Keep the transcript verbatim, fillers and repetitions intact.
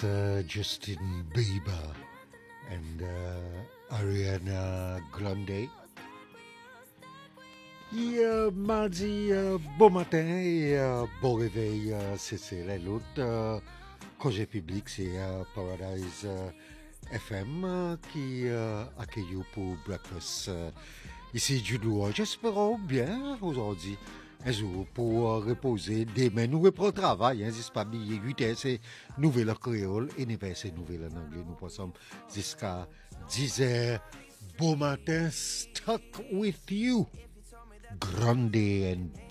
That's uh, Justin Bieber and uh, Ariana Grande. Et euh, mardi, euh, bon matin et euh, bon réveil, euh, c'est c'est la l'autre. Euh, congé public, c'est euh, Paradise euh, F M euh, qui euh, accueille vous pour breakfast. Euh, ici, Judo, j'espère bien aujourd'hui. Un jour pour euh, reposer. Demain, nous reprenons le travail. Hein, c'est pas bien. huit heures, c'est nouvelle en créole et neuf heures, c'est nouvelle en anglais. Nous passons jusqu'à dix heures. Bon matin, stuck with you. Grande and